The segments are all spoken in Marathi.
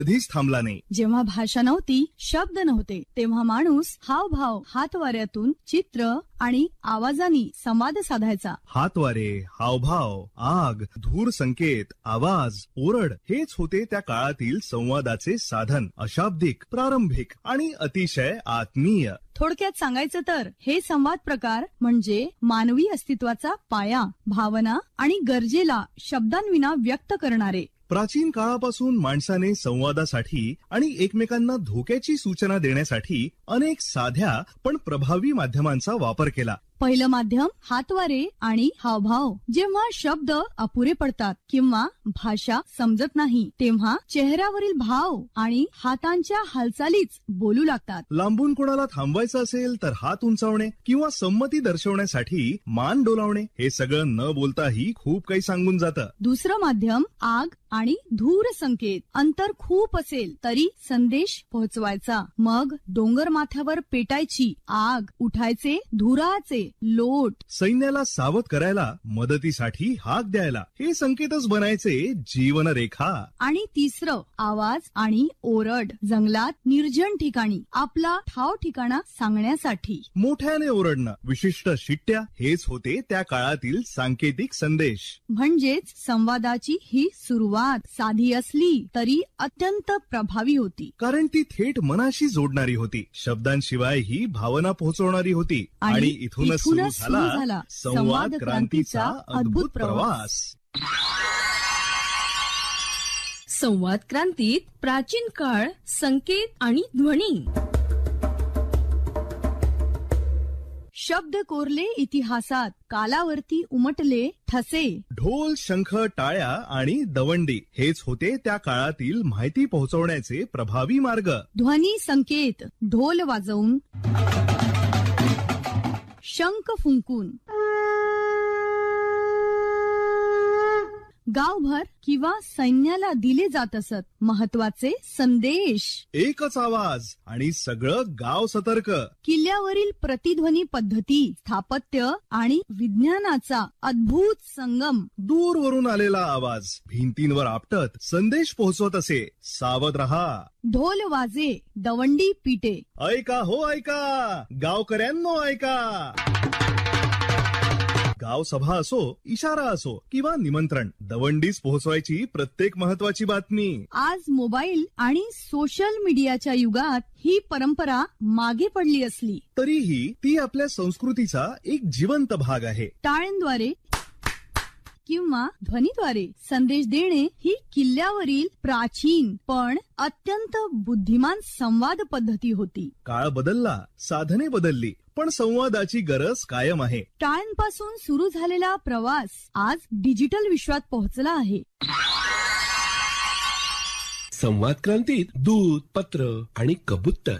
कधीच थांबला नाही. जेव्हा भाषा नव्हती, शब्द नव्हते, तेव्हा माणूस हावभाव, हातवाऱ्यातून चित्र आणि आवाजानी संवाद साधायचा. हातवारे, हावभाव, आग, धूर संकेत, आवाज, ओरड हेच होते त्या काळातील संवादाचे साधन. अशाब्दिक, प्रारंभिक आणि अतिशय आत्मीय. थोडक्यात सांगायचं तर हे संवाद प्रकार म्हणजे मानवी अस्तित्वाचा पाया, भावना आणि गरजेला शब्दांविना व्यक्त करणारे. प्राचीन काळापासून माणसाने संवादासाठी आणि एकमेकांना धोक्याची सूचना देण्यासाठी अनेक साध्या पण प्रभावी माध्यमांचा वापर केला. पहिलं माध्यम हातवारे आणि हावभाव. जेव्हा शब्द अपुरे पडतात किंवा भाषा समजत नाही, तेव्हा चेहऱ्यावरील भाव आणि हातांच्या हालचालीच बोलू लागतात. लांबून कोणाला थांबवायचं असेल तर हात उंचावणे किंवा संमती दर्शवण्यासाठी मान डोलावणे हे सगळं न बोलताही खूप काही सांगून जातं. दुसरं माध्यम आग आणि धूर संकेत. अंतर खूप असेल तरी संदेश पोहोचवायचा. मग डोंगर माथ्यावर पेटायची आग, उठायचे धुराचे लोट, सैन्याला सावध करायला, मदतीसाठी हाक द्यायला हे संकेतच बनायचे जीवनरेखा. आणि तिसरं आवाज आणि ओरड. जंगलात निर्जन ठिकाणी आपला ठाव ठिकाणा सांगण्यासाठी मोठ्याने ओरडणं, विशिष्ट शिट्ट्या हेच होते त्या काळातील सांकेतिक संदेश. म्हणजेच संवादाची ही सुरुवात साधी असली तरी अत्यंत प्रभावी होती, कारण ती थेट मनाशी जोडणारी होती, शब्दांशिवाय ही भावना पोहोचवणारी होती. आणि इथूनच सुरू झाला संवाद क्रांतीचा अद्भुत प्रवास. संवाद क्रांतीत प्राचीन काळ, संकेत आणि ध्वनी. शब्द कोरले इतिहासात, कालावरती उमटले ठसे. ढोल, शंख, टाळ्या आणि दवंडी हेच होते त्या काळातील माहिती पोहोचवण्याचे प्रभावी मार्ग. ध्वनी संकेत. ढोल वाजवून, शंख फुंकून गावभर किंवा सैन्याला दिले जात असत महत्वाचे संदेश. एकच आवाज आणि सगळं गाव सतर्क. किल्ल्यावरील प्रतिध्वनी पद्धती, स्थापत्य आणि विज्ञानाचा अद्भुत संगम. दूरवरून आलेला आवाज भिंतींवर आपटत संदेश पोहोचवत असे. सावध रहा. ढोल वाजे, दवंडी पिटे. ऐका हो ऐका, गावकऱ्यांनो ऐका. गाव सभा असो, इशारा असो किंवा निमंत्रण, दवंडीच पोहोचवायची प्रत्येक महत्वाची बातमी. आज मोबाईल आणि सोशल मीडियाच्या युगात ही परंपरा मागे पडली असली तरीही ती आपल्या संस्कृतीचा एक जिवंत भाग आहे. टाळ्यांद्वारे किंवा ध्वनीद्वारे संदेश देणे ही किल्ल्यावरील प्राचीन पण अत्यंत बुद्धिमान संवाद पद्धती होती. काळ बदलला, साधने बदलली, पण संवादाची गरज कायम आहे. टाळ्यांपासून सुरू झालेला प्रवास आज डिजिटल विश्वात पोहोचला आहे. संवाद क्रांतीत दूत, पत्र आणि कबूतर.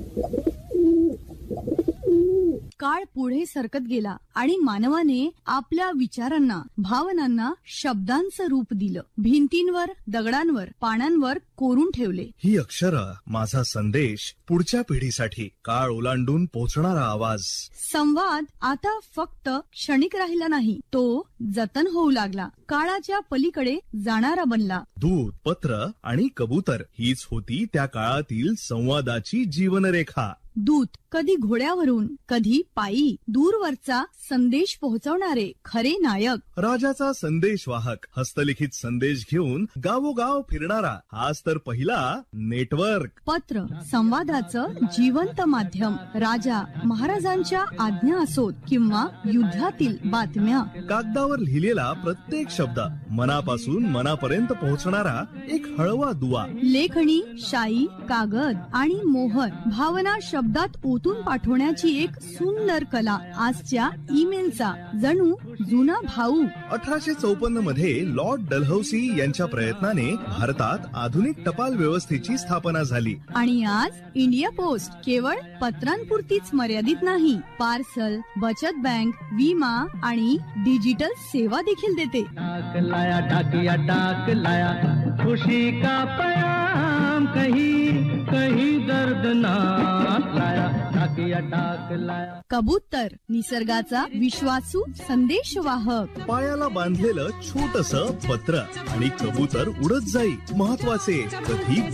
काळ पुढे सरकत गेला आणि मानवाने आपल्या विचारांना, भावनांना शब्दांचं रूप दिलं. भिंतींवर, दगडांवर, पानांवर कोरून ठेवले. ही अक्षरं, माझा संदेश, पुढच्या पिढीसाठी काळ ओलांडून पोहोचणारा आवाज. संवाद आता फक्त क्षणिक राहिला नाही, तो जतन होऊ लागला, काळाच्या पलीकडे जाणारा बनला. दूत, पत्र आणि कबूतर हीच होती त्या काळातील संवादाची जीवनरेखा. दूत कधी घोड्यावरून, कधी पायी, दूरवरचा संदेश पोहोचवणारे खरे नायक. राजाचा संदेशवाहक, हस्तलिखित संदेश घेऊन गावोगाव फिरणारा, हाच तर पहिला नेटवर्क. पत्र संवादाचं जिवंत माध्यम. राजा महाराजांच्या आज्ञा असोत किंवा युद्धातील बातम्या. कागदावर लिहिलेला प्रत्येक शब्द मनापासून मनापर्यंत पोहोचणारा एक हळवा दुवा. लेखणी, शाई, कागद आणि मोहर, भावना शब्दात ओतून पाठवण्याची एक सुंदर कला. आजच्या ईमेलचा जणू जुना भाऊ. 1854 मध्ये लॉर्ड डलहौसी यांच्या प्रयत्नाने भारतात आधुनिक टपाल व्यवस्थेची स्थापना झाली. आणि आज इंडिया पोस्ट केवळ पत्रांपुरतीच मर्यादित नाही, पार्सल, बचत बँक, विमा आणि डिजिटल सेवा देखील देते. लाया डाकिया डाक लाया, खुशी का पैगाम कहीं कहीं दर्द ना लाया, डाकिया डाक लाया. कबूतर निसर्गाचा विश्वासू संदेशवाहक. पायाला बांधलेलं छोटस पत्र आणि कबूतर उडत जाई. महत्वाचे कधी